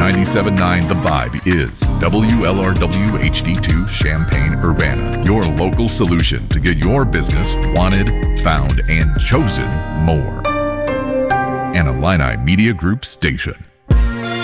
97.9 The Vibe is WLRW HD2 Champaign-Urbana, your local solution to get your business wanted, found, and chosen more. An Illini Media Group station.